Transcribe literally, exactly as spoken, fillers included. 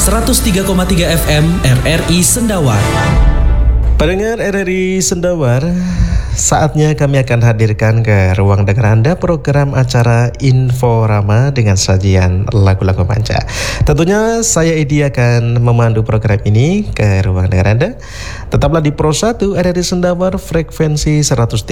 seratus tiga koma tiga F M R R I Sendawar. Pendengar R R I Sendawar, saatnya kami akan hadirkan ke ruang dengar Anda program acara Inforama dengan sajian lagu-lagu manja. Tentunya saya Edi akan memandu program ini ke ruang dengar Anda. Tetaplah di Pro satu R R I Sendawar frekuensi seratus